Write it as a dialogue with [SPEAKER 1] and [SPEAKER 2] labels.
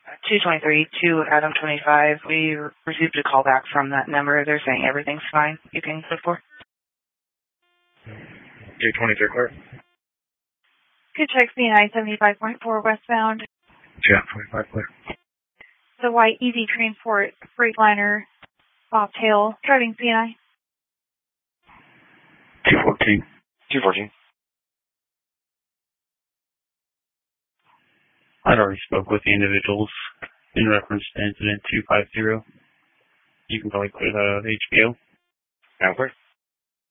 [SPEAKER 1] 223 to Adam 25. We received a call back from that number. They're saying everything's fine. You can go for
[SPEAKER 2] 223 clear.
[SPEAKER 3] Good check, CNI 75.4 westbound.
[SPEAKER 2] Yeah, 25 clear.
[SPEAKER 3] The white Easy Transport Freightliner bobtail driving CNI.
[SPEAKER 2] 214.
[SPEAKER 4] 214.
[SPEAKER 5] I'd already spoke with the individuals in reference to incident 250. You can probably clear that out of HBO.
[SPEAKER 4] Now clear.